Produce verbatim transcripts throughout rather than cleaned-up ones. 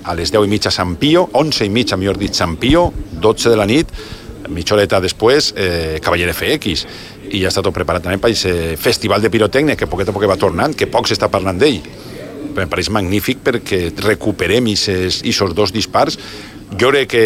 a les deu i mitja Sant Pío, onze i mitja, millor dit, Sant Pío, dotze de la nit, mitja horeta després, eh, Cavaller F X. I ja està tot preparat també per aquest festival de pirotècnia que poquet a poc va tornant, que poc s'està parlant d'ell. Em pareix magnífic perquè recuperem aquests dos dispars. Jo crec que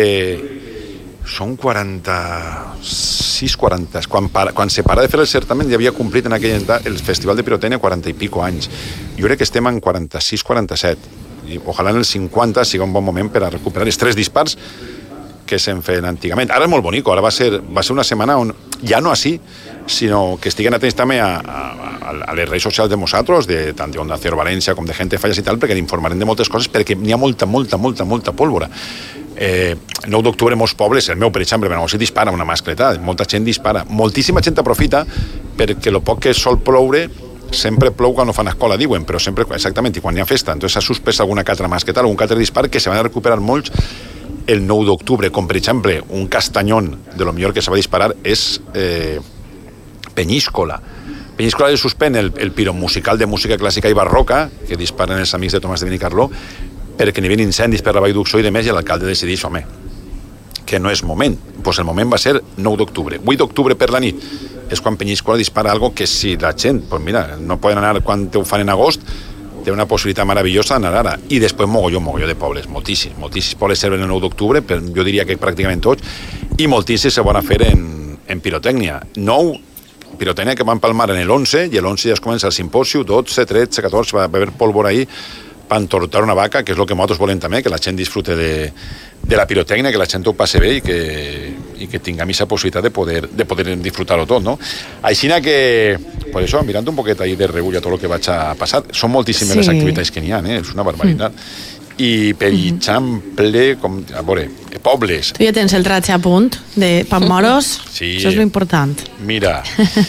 són quaranta-sis, quaranta... Quan, para, quan se para de fer el certamen ja havia complit en aquell el festival de pirotècnia quaranta i pico anys. Jo crec que estem en quaranta-sis, quaranta-set. I ojalà en el cinquanta sigui un bon moment per a recuperar els tres dispars que se'n feien antigament. Ara és molt bonic, ara va ser, va ser una setmana on ja no així, sinó que estiguen atents també a, a, a les redes socials de nosaltres, de, tant de Onda Cero València com de Gente Fallas i tal, perquè n'informarem de moltes coses, perquè n'hi ha molta, molta, molta, molta pólvora. Eh, nou d'octubre en molts pobles, el meu per exemple, no se dispara una mascleta, molta gent dispara, moltíssima gent aprofita perquè el poc que sol ploure sempre plou quan no fan escola, diuen, però sempre exactament, i quan hi ha festa, entonces s'ha suspès alguna que altra mascleta, algun que altre dispar que se van a recuperar molts el nou d'octubre, com per exemple un castanyón de lo millor que se va disparar és eh, Penyíscola. Penyíscola es suspèn el, el piro musical de música clàssica i barroca que disparen els amics de Tomàs de Benicarló perquè n'hi havia incendis per la Vall d'Uxó i de més, i l'alcalde decideix, home, que no és moment. Pues el moment va ser nou d'octubre. vuit d'octubre per la nit és quan Penyíscola dispara algo que si la gent, pues mira, no poden anar quan ho fan en agost, té una possibilitat meravellosa d'anar ara. I després mogolló, mogolló de pobles, moltíssims, moltíssims pobles serven el nou d'octubre, però jo diria que pràcticament tots, i moltíssims se van a fer en, en pirotècnia. Nou pirotècnia que van palmar en l'onze, i l'onze ja es comença el simposiu, dotze, tretze, catorze, va haver pólvora ahí per entortar una vaca, que és el que nosaltres volem també, que la gent disfrute de, de la pirotècnia, que la gent ho passe bé i que, i que tinguem aquesta possibilitat de poder, de poder disfrutar-ho tot, no? Així que, per això, mirant un poquet ahí de regull a tot el que vaig a passar, són moltíssimes sí. les activitats que n'hi ha, eh? És una barbaritat. Mm. I, per exemple, com, a veure, pobles... Tu ja tens el ratxe a punt de Pamoros, sí. Això és l'important. Mira...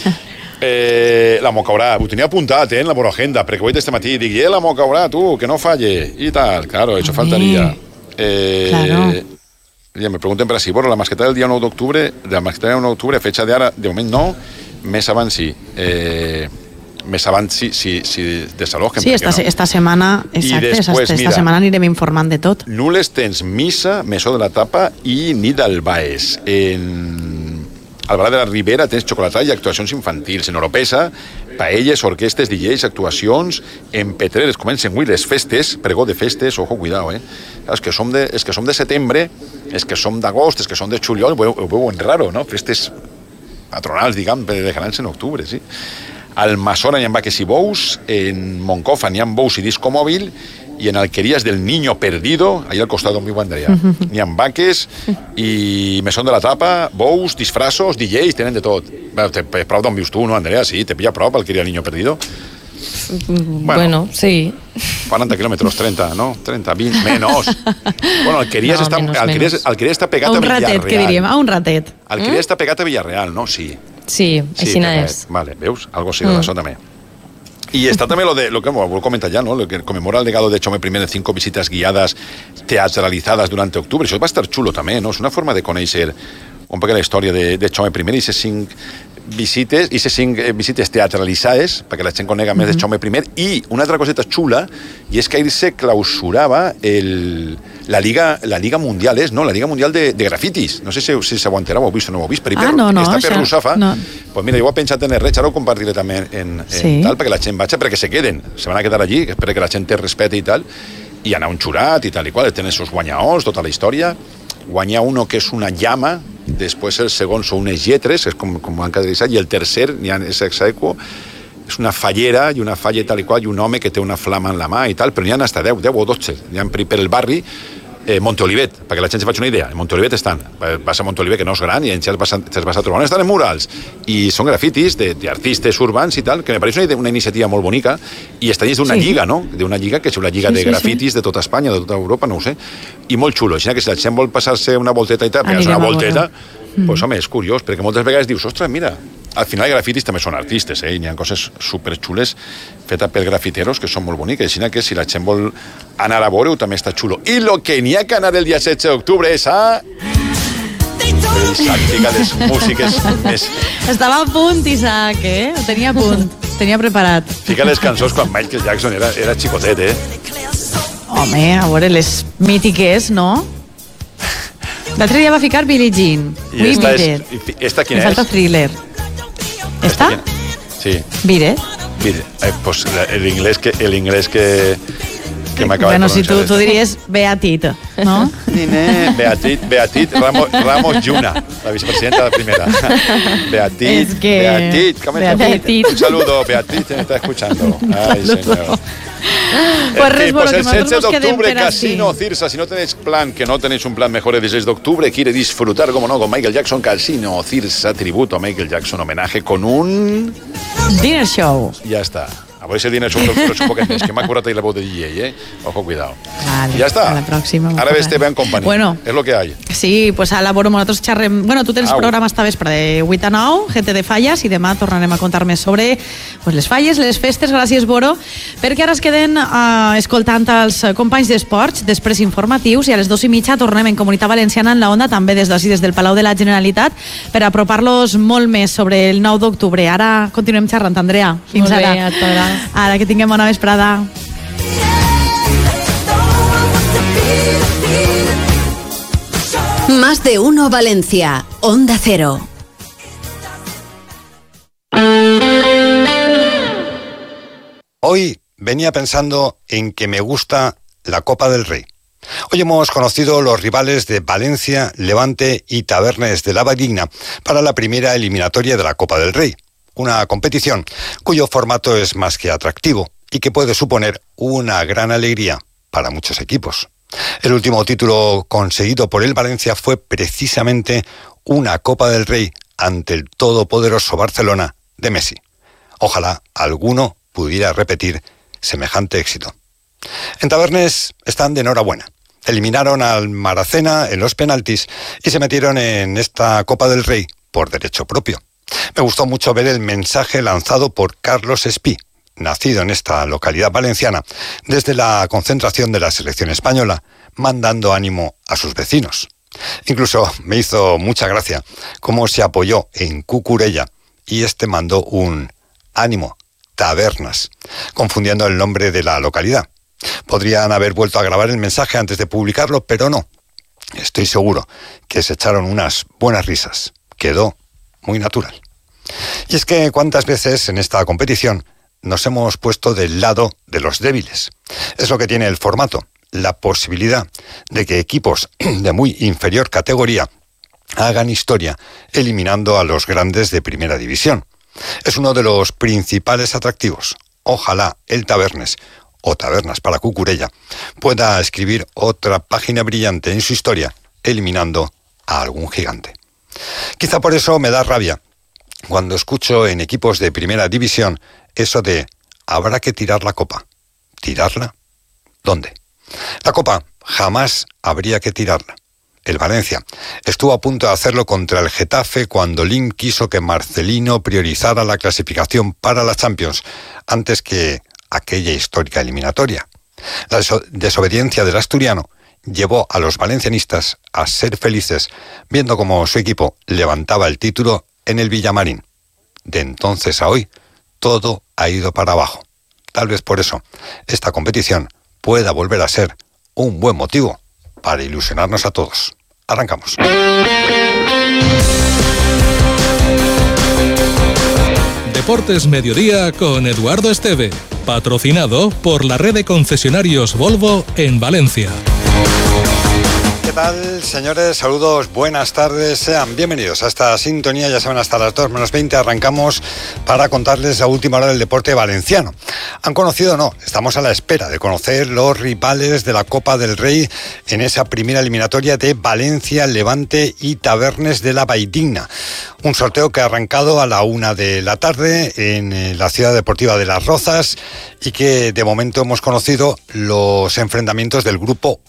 Eh, la Mocaurà, ho tenia apuntat eh, en la meva agenda, perquè ho he dit este matí, dic, eh, la Mocaurà, tu, que no falle, i tal, claro, això faltaria. Eh, claro. Ja me pregunten per així, bueno, la masqueta del dia nou d'octubre, de la masqueta del nou d'octubre, fecha de ara, de moment no, més abans sí. Eh, més abans sí, sí, sí desalojen. Sí, esta, no. esta setmana, exacte, després, esta mira, setmana anirem informant de tot. Nules tens missa, Mesó de la Tapa i nit al Baes. En al Barà de la Ribera tens xocolatà i actuacions infantils. En Oropesa, paelles, orquestes, D Js, actuacions. En Petrer es comencen avui les festes, pregó de festes, ojo, cuidao, eh? És que som de, és que som de setembre, és que som d'agost, és que som de juliol, ho, ho veuen raro, no? Festes patronals, diguem, dejaran-se en octubre, sí. Al Masora n'hi ha vaques i bous, en Moncofa n'hi ha bous i disco mòbil, i en Alquerías del Niño Perdido, allà al costat d'on viu Andrea, uh-huh. n'hi ha vaques i Mesón de la Tapa, bous, disfrazos, D Js, tenen de tot. Té prou d'on vius tu, no, Andrea? Sí, te pilla prop Alquerías del Niño Perdido? Bueno, bueno sí. quaranta quilòmetres, trenta, no? trenta, vint, menos. Bueno, Alquerías, no, està, menos, Alquerías, menos. Alquerías està pegat a, a Villarreal. Un ratet, que diríem, a un ratet. Alquerías mm? està pegat a Villarreal, no? Sí. Sí, així sí, és. Vale, veus? Algo sí, mm. això també. Y está también lo de lo que hemos comentado ya, ¿no? Lo que conmemora el legado de Chome I en cinco visitas guiadas teatralizadas durante octubre. Eso va a estar chulo también, ¿no? Es una forma de conocer un poco la història de, de Chome I i aquestes cinc visites, i aquestes cinc visites teatralitzades, perquè la gent conega més mm-hmm. de Chome I. I una altra coseta xula, i és que ahir se clausurava el, la, Liga, la Liga Mundial, és, no? La Liga Mundial de, de grafitis. No sé si, si s'ho entereu, ho heu vist o no ho heu vist. Per ah, no, no, està per Rusafa. No. Pues mira, jo ho he pensat en el reig, ara ho compartiré també en, en sí. tal, perquè la gent vaig, perquè se queden, se van a quedar allí, espero que la gent te respeti i tal, i anar un xurat i tal i qual, tenen esos guanyaors, tota la història. Guanyar uno que és una llama, després el segon són unes lletres, és com, com han caracteritzat, i el tercer, n'hi ha és exequo, és una fallera i una falla tal i qual, i un home que té una flama en la mà i tal, però n'hi ha hasta deu, deu o dotze, n'hi ha per el barri, eh, Monteolivet, perquè la gent se faci una idea, en Monteolivet estan, vas a Monteolivet, que no és gran, i en vas a, te'ls vas a trobar, on estan en murals, i són grafitis d'artistes urbans i tal, que me pareix una, una iniciativa molt bonica, i està dins d'una sí. lliga, no? D'una lliga que és una lliga sí, de sí, grafitis sí. de tota Espanya, de tota Europa, no ho sé, i molt xulo, així que si la gent vol passar-se una volteta i tal, però és una volteta, doncs pues, home, és curiós, perquè moltes vegades dius, ostres, mira, al final els grafitis també són artistes, eh? Hi ha coses superxules fetes per grafiteros que són molt boniques, així que si la gent vol anar a veure-ho també està xulo. I lo que n'hi ha que anar el dia setze d'octubre és a... Isaac, fica les músiques més... Estava a punt, Isaac, eh? Ho tenia a punt, tenia preparat. Fica les cançons quan Michael Jackson era, era xicotet, eh? Home, a veure, les mítiques, no? L'altre dia va ficar Billie Jean. I esta, és, esta quina és? Me falta Thriller. ¿Esta? Sí. Beat It. Beat It. Eh, pues el inglés que, el inglés que, que m'acaba bueno, de pronunciar. Bueno, si tu, tu diries Beatit, no? Beatit, Beatit Ramos, Ramos Lluna, la vicepresidenta de primera. Beatit, es que... Beatit, ¿cómo Beatit. Un saludo, Beatit, me está escuchando. Ay, señor. Pues res, pues bueno, el setze d'octubre, Casino Cirsa. Si no tenéis plan, que no tenéis un plan mejor el dieciséis de octubre, quiere disfrutar, como no, con Michael Jackson, Casino Cirsa, tributo a Michael Jackson, homenaje con un... Dinner show. Ya está. A ver ese dinner show però és un poquet més, que m'ha curat ahí la voz de D J, ¿eh? Ojo, cuidado. Vale, ya está. A la próxima. Ara ves T V en Company. Bueno, es lo que hay. Sí, pues a la bueno, nosaltres xerrem... Bueno, tu tens Au. programa esta vespre de vuit a nou, Gente de Falles, i demà tornarem a contar més sobre pues, les falles, les festes, gràcies, Boro, perquè ara es queden uh, escoltant els companys d'esports, després informatius, i a les dos i mitja tornem en Comunitat Valenciana en la Onda, també des d'ací, des del Palau de la Generalitat, per apropar-los molt més sobre el nou d'octubre. Ara continuem xerrant, Andrea. Fins molt ara. bé, a t'agrada. Ara que tinguem bona vesprada. Más de uno Valencia, Onda Cero. Hoy venía pensando en que me gusta la Copa del Rey. Hoy hemos conocido los rivales de Valencia, Levante y Tabernes de la Valldigna para la primera eliminatoria de la Copa del Rey, una competición cuyo formato es más que atractivo y que puede suponer una gran alegría para muchos equipos. El último título conseguido por el Valencia fue precisamente una Copa del Rey ante el todopoderoso Barcelona de Messi. Ojalá alguno pudiera repetir semejante éxito. En Tabernes están de enhorabuena. Eliminaron al Maracena en los penaltis y se metieron en esta Copa del Rey por derecho propio. Me gustó mucho ver el mensaje lanzado por Carlos Espí, nacido en esta localidad valenciana, desde la concentración de la selección española, mandando ánimo a sus vecinos. Incluso me hizo mucha gracia cómo se apoyó en Cucurella y este mandó un ánimo, Tabernas, confundiendo el nombre de la localidad. Podrían haber vuelto a grabar el mensaje antes de publicarlo, pero no. Estoy seguro que se echaron unas buenas risas. Quedó muy natural. Y es que cuántas veces en esta competición nos hemos puesto del lado de los débiles. Es lo que tiene el formato, la posibilidad de que equipos de muy inferior categoría hagan historia eliminando a los grandes de primera división. Es uno de los principales atractivos. Ojalá el Tabernes, o Tabernas para Cucurella, pueda escribir otra página brillante en su historia, eliminando a algún gigante. Quizá por eso me da rabia cuando escucho en equipos de primera división eso de habrá que tirar la copa. ¿Tirarla? ¿Dónde? La copa jamás habría que tirarla. El Valencia estuvo a punto de hacerlo contra el Getafe cuando Lim quiso que Marcelino priorizara la clasificación para la Champions antes que aquella histórica eliminatoria. La deso- desobediencia del asturiano llevó a los valencianistas a ser felices viendo cómo su equipo levantaba el título en el Villamarín. De entonces a hoy, todo ha ido para abajo. Tal vez por eso, esta competición pueda volver a ser un buen motivo para ilusionarnos a todos. Arrancamos. Deportes Mediodía con Eduardo Esteve, patrocinado por la red de concesionarios Volvo en Valencia. ¿Qué tal, señores? Saludos, buenas tardes, sean bienvenidos a esta sintonía. Ya saben, hasta las dos menos veinte arrancamos para contarles la última hora del deporte valenciano. ¿Han conocido o no? Estamos a la espera de conocer los rivales de la Copa del Rey en esa primera eliminatoria de Valencia, Levante y Tabernes de la Valldigna. Un sorteo que ha arrancado a la una de la tarde en la ciudad deportiva de Las Rozas y que de momento hemos conocido los enfrentamientos del grupo uno.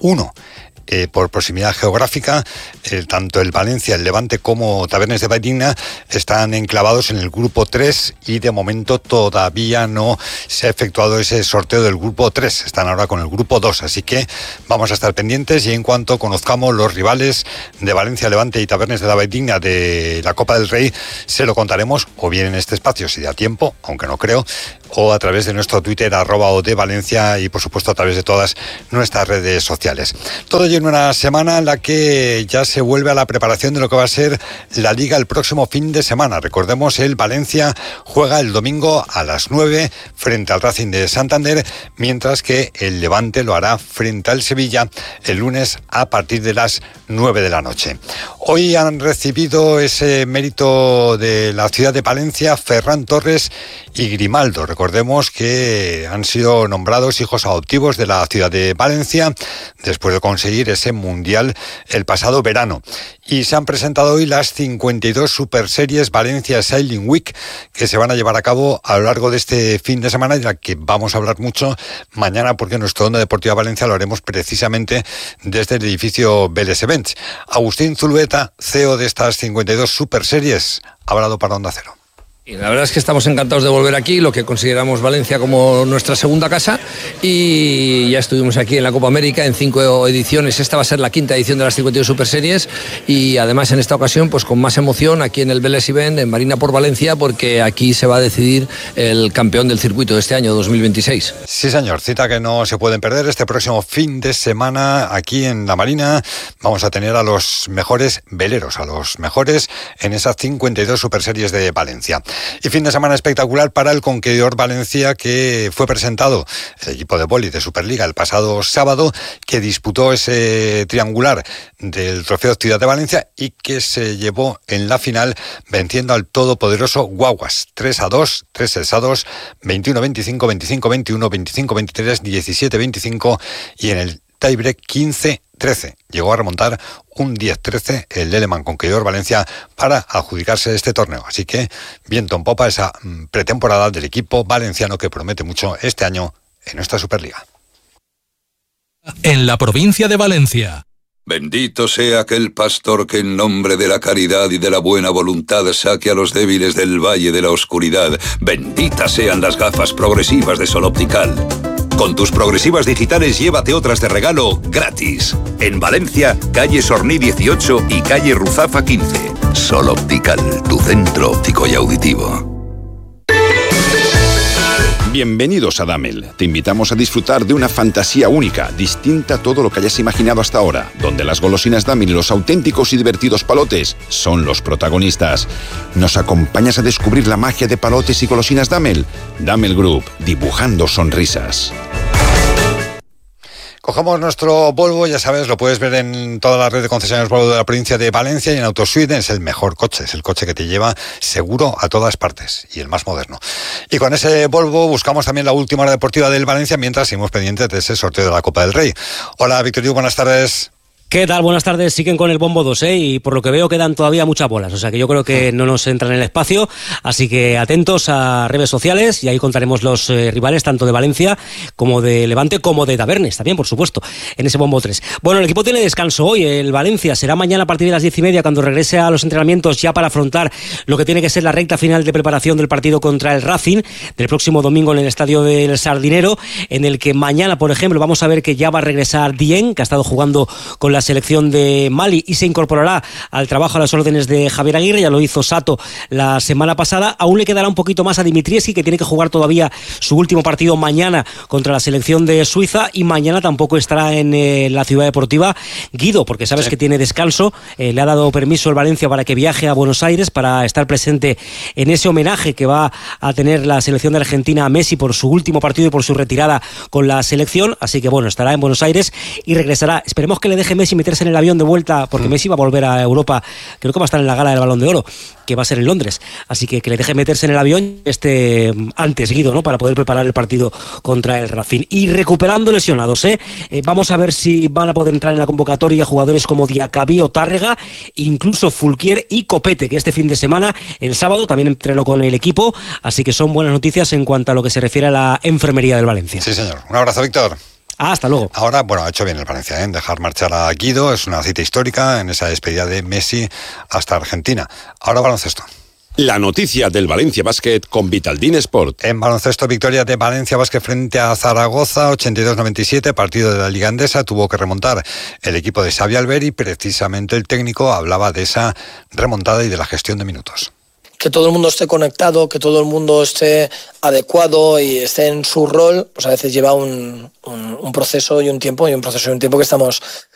Eh, por proximidad geográfica, eh, tanto el Valencia, el Levante como Tabernes de Valldigna están enclavados en el grupo tres y de momento todavía no se ha efectuado ese sorteo del grupo tres, están ahora con el grupo dos, así que vamos a estar pendientes y en cuanto conozcamos los rivales de Valencia, Levante y Tabernes de la Valldigna de la Copa del Rey, se lo contaremos o bien en este espacio si da tiempo, aunque no creo, o a través de nuestro Twitter arroba o de Valencia y por supuesto a través de todas nuestras redes sociales. Todo ello en una semana en la que ya se vuelve a la preparación de lo que va a ser la Liga el próximo fin de semana. Recordemos, el Valencia juega el domingo a las nueve frente al Racing de Santander, mientras que el Levante lo hará frente al Sevilla el lunes a partir de las nueve de la noche. Hoy han recibido ese mérito de la ciudad de Palencia Ferran Torres y Grimaldo. Recordemos que han sido nombrados hijos adoptivos de la ciudad de Valencia después de conseguir ese mundial el pasado verano. Y se han presentado hoy las cincuenta y dos Superseries Valencia Sailing Week que se van a llevar a cabo a lo largo de este fin de semana y de la que vamos a hablar mucho mañana porque en nuestra Onda Deportiva Valencia lo haremos precisamente desde el edificio Vélez Events. Agustín Zulueta, C E O de estas cincuenta y dos Superseries, ha hablado para Onda Cero. Y la verdad es que estamos encantados de volver aquí, lo que consideramos Valencia como nuestra segunda casa, y ya estuvimos aquí en la Copa América en cinco ediciones. Esta va a ser la quinta edición de las cincuenta y dos Superseries y además en esta ocasión pues con más emoción aquí en el Vélez Event, en Marina por Valencia, porque aquí se va a decidir el campeón del circuito de este año dos mil veintiséis. Sí señor, cita que no se pueden perder este próximo fin de semana aquí en la Marina. Vamos a tener a los mejores veleros, a los mejores en esas cincuenta y dos Superseries de Valencia. Y fin de semana espectacular para el Conqueridor Valencia, que fue presentado el equipo de vóley de Superliga el pasado sábado, que disputó ese triangular del Trofeo Ciudad de Valencia y que se llevó en la final venciendo al todopoderoso Guaguas tres a dos, tres sets a dos, veintiuno veinticinco, veinticinco veintiuno, veinticinco veintitrés, diecisiete veinticinco y en el tiebreak quince trece. Llegó a remontar un diez trece el Leleman Conqueridor Valencia para adjudicarse este torneo. Así que viento en popa esa pretemporada del equipo valenciano que promete mucho este año en nuestra Superliga. En la provincia de Valencia. Bendito sea aquel pastor que en nombre de la caridad y de la buena voluntad saque a los débiles del valle de la oscuridad. Benditas sean las gafas progresivas de Sol Optical. Con tus progresivas digitales llévate otras de regalo gratis. En Valencia, calle Sorní dieciocho y calle Ruzafa quince. Sol Optical, tu centro óptico y auditivo. Bienvenidos a Damel. Te invitamos a disfrutar de una fantasía única, distinta a todo lo que hayas imaginado hasta ahora, donde las golosinas Damel y los auténticos y divertidos palotes son los protagonistas. ¿Nos acompañas a descubrir la magia de palotes y golosinas Damel? Damel Group, dibujando sonrisas. Cogemos nuestro Volvo, ya sabes, lo puedes ver en toda la red de concesionarios Volvo de la provincia de Valencia y en Autosuite. Es el mejor coche, es el coche que te lleva seguro a todas partes y el más moderno. Y con ese Volvo buscamos también la última hora deportiva del Valencia mientras seguimos pendientes de ese sorteo de la Copa del Rey. Hola, Victorio, buenas tardes. ¿Qué tal? Buenas tardes. Siguen con el bombo dos, ¿eh? Y por lo que veo quedan todavía muchas bolas. O sea que yo creo que no nos entran en el espacio. Así que atentos a redes sociales y ahí contaremos los eh, rivales tanto de Valencia como de Levante como de Tabernes también, por supuesto, en ese bombo tres. Bueno, el equipo tiene descanso hoy. El Valencia será mañana a partir de las diez y media cuando regrese a los entrenamientos ya para afrontar lo que tiene que ser la recta final de preparación del partido contra el Racing del próximo domingo en el estadio del Sardinero, en el que mañana, por ejemplo, vamos a ver que ya va a regresar Dieng, que ha estado jugando con la selección de Mali y se incorporará al trabajo a las órdenes de Javier Aguirre. Ya lo hizo Sato la semana pasada. Aún le quedará un poquito más a Dimitrievski, que tiene que jugar todavía su último partido mañana contra la selección de Suiza, y mañana tampoco estará en eh, la Ciudad Deportiva Guido, porque sabes sí. que tiene descanso. Eh, le ha dado permiso el Valencia para que viaje a Buenos Aires para estar presente en ese homenaje que va a tener la selección de Argentina a Messi por su último partido y por su retirada con la selección. Así que bueno, estará en Buenos Aires y regresará. Esperemos que le deje Messi meterse en el avión de vuelta, porque mm. Messi va a volver a Europa. Creo que va a estar en la gala del Balón de Oro, que va a ser en Londres. Así que que le deje meterse en el avión este antes, Guido, ¿no? Para poder preparar el partido contra el Racing. Y recuperando lesionados, ¿eh? eh vamos a ver si van a poder entrar en la convocatoria jugadores como Diacabí o Tárrega, incluso Fulquier y Copete, que este fin de semana, el sábado, también entrenó con el equipo. Así que son buenas noticias en cuanto a lo que se refiere a la enfermería del Valencia. Sí, señor. Un abrazo, Víctor. Ah, hasta luego. Ahora, bueno, ha hecho bien el Valencia, ¿eh? Dejar marchar a Guido, es una cita histórica en esa despedida de Messi hasta Argentina. Ahora baloncesto. La noticia del Valencia Basket con Vitaldin Sport. En baloncesto, victoria de Valencia Basket frente a Zaragoza, ochenta y dos noventa y siete, partido de la Liga Endesa. Tuvo que remontar el equipo de Xavi Albert y precisamente el técnico hablaba de esa remontada y de la gestión de minutos. Que todo el mundo esté conectado, que todo el mundo esté adecuado y esté en su rol, pues a veces lleva un, un, un proceso y un tiempo, y un proceso y un tiempo que estamos